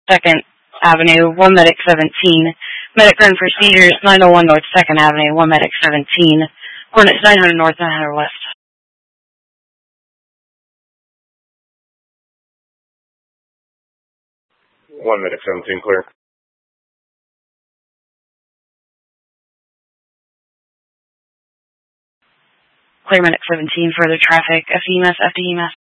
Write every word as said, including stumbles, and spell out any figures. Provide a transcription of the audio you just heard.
second Avenue, one Medic seventeen. Medic run procedures, nine oh one North second Avenue, one Medic seventeen. Hornets nine hundred North, nine hundred West. one Medic seventeen, clear. Clear Medic seventeen, further traffic, F D E M S, F D E M S.